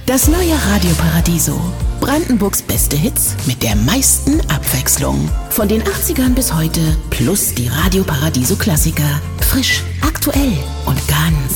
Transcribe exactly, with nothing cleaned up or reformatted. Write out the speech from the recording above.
Das neue Radio Paradiso. Brandenburgs beste Hits mit der meisten Abwechslung. Von den achtzigern bis heute plus die Radio Paradiso Klassiker. Frisch, aktuell und ganz